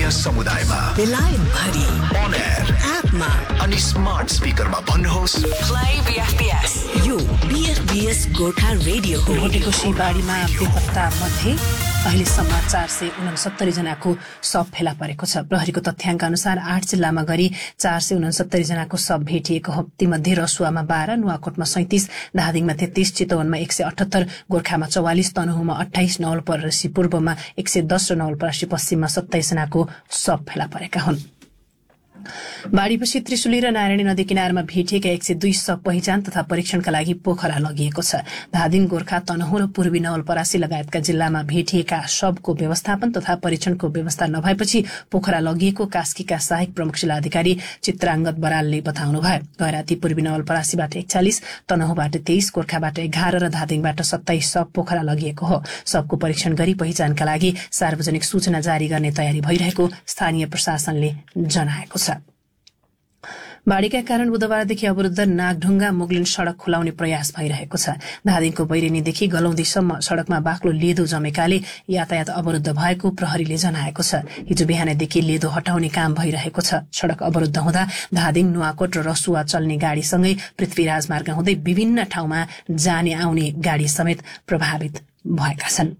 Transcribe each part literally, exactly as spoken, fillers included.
स्थानीय समुदायमा बेलायत भरि on air एपमा अनि स्मार्ट स्पिकरमा भन्नुहोस् प्ले बीएफपीएस। यो बीएफपीएस गोर्खा रेडियो हो। भोटेको शिवबारीमा बेपत्ता मध्ये अहिलेसम्म चार सय उनसत्तरी जनाको शव फेला परेको छ। प्रहरीको तथ्याङ्क अनुसार आठ जिल्लामा गरी चार सय उनसत्तरी जनाको शव भेटिएको हो। तीमध्ये रसुवामा बाह्र, नुवाकोटमा सैंतिस, धादिङमा तेत्तीस, चितवनमा एक सय अठहत्तर, गोर्खामा चौवालिस, तनहुमा अठाइस, नवलपरासी पूर्वमा एक सय दस र नवलपरासी पश्चिममा सत्ताइस जनाको शव फेला परेका हुन्। बाढीपछि त्रिशुली र नारायणी नदी किनारमा भेटिएका एक सय दुई शव पहिचान तथा परीक्षणका लागि पोखरा लगिएको छ। धादिङ, गोर्खा, तनहुँ र पूर्वी नवलपरासी लगायतका जिल्लामा भेटिएका शवको व्यवस्थापन तथा परीक्षणको व्यवस्था नभएपछि पोखरा लगिएको कास्कीका सहायक प्रमुख जिल्लाधिकारी चित्राङ्गद बरालले बताउनुभयो। गैराती पूर्वी नवलपरासीबाट एकचालिस, तनहुँबाट तेइस, गोर्खाबाट एघार र धादिङबाट सत्ताइस शव पोखरा लगिएको हो। शवको परीक्षण गरी पहिचानका लागि सार्वजनिक सूचना जारी गर्ने तयारी भइरहेको स्थानीय प्रशासनले जनाएको छ। बाढीका कारण बुधबारदेखि अवरुद्ध नागढुङ्गा मुगलिन सड़क खुलाउने प्रयास भइरहेको छ। धादिङको बैरेनीदेखि गलौदीसम्म सड़कमा बाक्लो लेदो जमेकाले यातायात अवरुद्ध भएको प्रहरीले जनाएको छ। हिजो बिहानदेखि लेदो हटाउने काम भइरहेको छ। सड़क अवरुद्ध हुँदा धादिङ, नुवाकोट र रसुवा चल्ने गाड़ीसँगै पृथ्वीराज मार्ग हुँदै विभिन्न ठाउँमा जाने आउने गाड़ी समेत प्रभावित भएका छन्।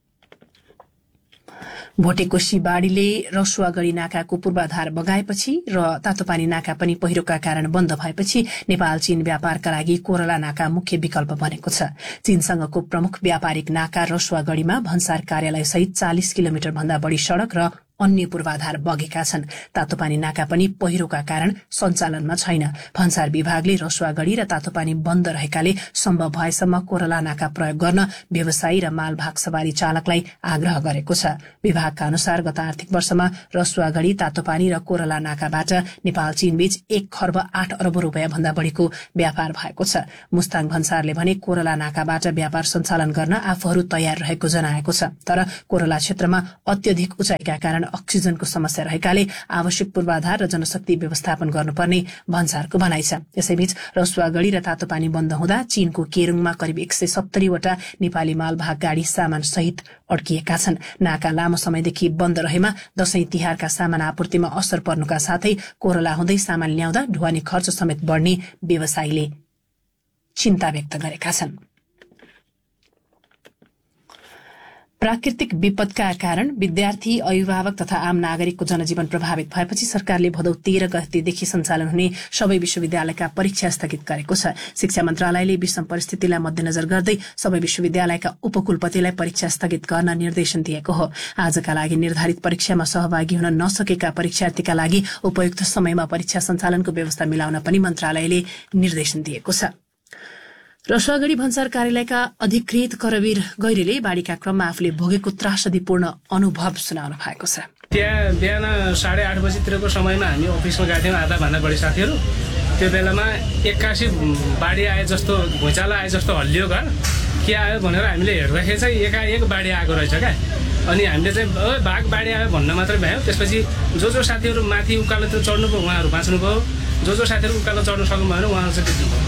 भोटेको शिवबारीले रसुवागढी नाकाको पूर्वाधार बगाएपछि र तातोपानी नाका पनि पहिरोका कारण बन्द भएपछि नेपाल चीन व्यापारका लागि कोरला नाका मुख्य विकल्प बनेको छ। चीनसँगको प्रमुख व्यापारिक नाका रसुवागढीमा भन्सार कार्यालय सहित चालिस किलोमिटर भन्दा बढ़ी सड़क र अन्य पूर्वाधार बगेका छन्। तातोपानी नाका पनि पहिरोका कारण सञ्चालनमा छैन। भन्सार विभागले रसुवागढी र तातोपानी बन्द रहेकाले सम्भव भएसम्म कोरला नाका प्रयोग गर्न व्यवसायी र मालभाग सवारी चालकलाई आग्रह गरेको छ। विभागका अनुसार गत आर्थिक वर्षमा रसुवागढी, तातोपानी र कोरला नाकाबाट नेपाल चीन बीच एक खर्ब आठ अर्ब रूपियाँ भन्दा बढ़ीको व्यापार भएको छ। मुस्ताङ भन्सारले भने कोरला नाकाबाट व्यापार सञ्चालन गर्न आफूहरू तयार रहेको जनाएको छ। तर कोरला क्षेत्रमा अत्यधिक उचाइका कारण अक्सिजनको समस्या रहेकाले आवश्यक पूर्वाधार र जनशक्ति व्यवस्थापन गर्नुपर्ने भन्सारको भनाइ छ। यसैबीच रसुवागढी र तातोपानी बन्द हुँदा चीनको केरुङमा करिब एक सय सत्तरीवटा नेपाली मालभाग गाड़ी सामान सहित अड्किएका छन्। नाका लामो समयदेखि बन्द रहेमा दशैं तिहारका सामान आपूर्तिमा असर पर्नुका साथै कोरला हुँदै सामान ल्याउँदा ढुवानी खर्च समेत बढ़ने व्यवसायीले चिन्ता व्यक्त गरेका छन्। प्राकृतिक विपदका कारण विद्यार्थी, अभिभावक तथा आम नागरिकको जनजीवन प्रभावित भएपछि सरकारले भदौ तेह्र गतेदेखि सञ्चालन हुने सबै विश्वविद्यालयका परीक्षा स्थगित गरेको छ। शिक्षा मन्त्रालयले विषम परिस्थितिलाई मध्यनजर गर्दै सबै विश्वविद्यालयका उपकुलपतिलाई परीक्षा स्थगित गर्न निर्देशन दिएको हो। आजका लागि निर्धारित परीक्षामा सहभागी हुन नसकेका परीक्षार्थीका लागि उपयुक्त समयमा परीक्षा सञ्चालनको व्यवस्था मिलाउन पनि मन्त्रालयले निर्देशन दिएको छ। रसुवागढी भन्सार कार्यालयका अधिकृत करवीर गैरेले बाढीका क्रममा आफूले भोगेको त्रासदीपूर्ण अनुभव सुनाउनु भएको छ। त्यहाँ बिहान साढे आठ बजीतिरको समयमा हामी अफिसमा गएको थियौँ, आधा भन्दा बढी साथीहरू। त्यो बेलामा एक्कासी बाढी आए जस्तो, भुइँचालो आए जस्तो हल्लियो घर। के आयो भनेर हामीले हेर्दाखेरि चाहिँ एकाएक बाढी आएको रहेछ क्या। अनि हामीले चाहिँ ओ भाग बाढी आयो भन्न मात्रै भयो। त्यसपछि जो जो साथीहरू माथि उकालोतिर चढ्नुभयो उहाँहरू बाँच्नुभयो, जो जो साथीहरू उकालो चढ्नु सक्नु भएन उहाँहरू चाहिँ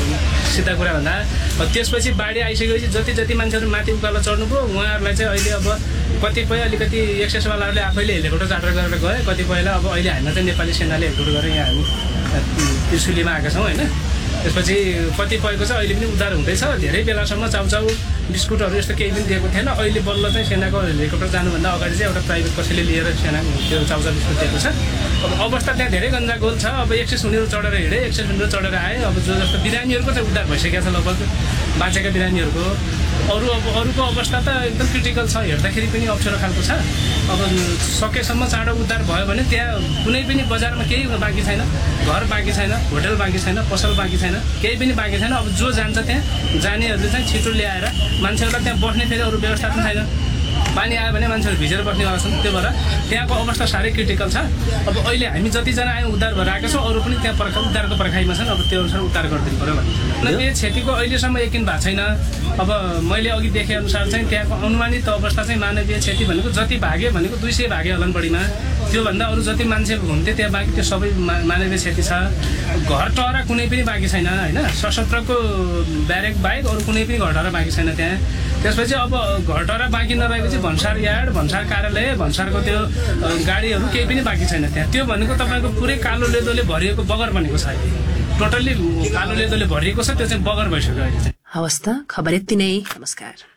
सिधा कुरा भन्दा त्यसपछि बाढी आइसकेपछि जति जति मान्छेहरू माथि उकालो चढ्नुभयो उहाँहरूलाई चाहिँ अहिले अब कतिपय अलिकति एक्सेसवालाहरूले आफैले हेलिकप्टर चार्टर गरेर गए, कतिपयलाई अब अहिले हामीलाई चाहिँ नेपाली सेनाले हेलिकप्टर गरेर यहाँ हामी त्रिशुलीमा आएका छौँ होइन। त्यसपछि कतिपयको चाहिँ अहिले पनि उद्धार हुँदैछ। धेरै बेलासम्म चाउचाउ बिस्कुटहरू यस्तो केही पनि दिएको थिएन। अहिले बल्ल चाहिँ सेनाको हेलिकप्टर जानुभन्दा अगाडि चाहिँ एउटा प्राइभेट कसैले लिएर सेना त्यो चाउचाउ बिस्कुट दिएको छ। अब अवस्था त्यहाँ धेरै गन्जागोल छ। अब एक सय हुनेहरू चढेर हिँडे, एक सय हुनेहरू चढेर आए। अब जो जस्तो बिरामीहरूको चाहिँ उद्धार भइसकेको छ लगभग बाँचेका बिरामीहरूको। अरू अब अरूको अवस्था त एकदम क्रिटिकल छ, हेर्दाखेरि पनि अप्ठ्यारो खालको छ। अब सकेसम्म चाँडो उद्धार भयो भने त्यहाँ कुनै पनि बजारमा केही बाँकी छैन, घर बाँकी छैन, होटल बाँकी छैन, पसल बाँकी छैन, केही पनि बाँकी छैन। अब जो जान्छ त्यहाँ जानेहरूले चाहिँ छिटो ल्याएर मान्छेहरूलाई त्यहाँ बस्ने फेरि अरू व्यवस्था पनि छैन। पानी आयो भने मान्छेहरू भिजेर बस्नेवाला छन्। त्यो भएर त्यहाँको अवस्था साह्रै क्रिटिकल छ। अब अहिले हामी जतिजना आयौँ उद्धार भएर आएका छौँ, अरू पनि त्यहाँ पर्खा उद्धारको पर्खाइमा छन्। अब त्यो अनुसार उद्धार गरिदिनु पऱ्यो भन्ने यो क्षतिको अहिलेसम्म यकिन भएको छैन। अब मैले अघि देखे अनुसार चाहिँ त्यहाँको अनुमानित अवस्था चाहिँ मानवीय क्षति भनेको जति भाग्यो भनेको दुई सय भाग्यो होला बढीमा। त्योभन्दा अरू जति मान्छे हुन्थे त्यहाँ बाँकी त्यो सबै मानवीय क्षति छ। घर टहरा कुनै पनि बाँकी छैन होइन। सशस्त्रको ब्यारेक बाहेक अरू कुनै पनि घर टहरा बाँकी छैन त्यहाँ। त्यसपछि अब घरटरा बाँकी नरहेपछि भन्सार यार्ड भन्सार कार्यालय भन्सारको त्यो गाडीहरू केही पनि बाँकी छैन त्यहाँ। त्यो भनेको तपाईँको पुरै कालो लेदोले भरिएको बगर बनेको छ अहिले, टोटल्ली कालो लेदोले भरिएको छ, त्यो चाहिँ बगर भइसक्यो अहिले चाहिँ। हवस् त, खबर यति नै, नमस्कार।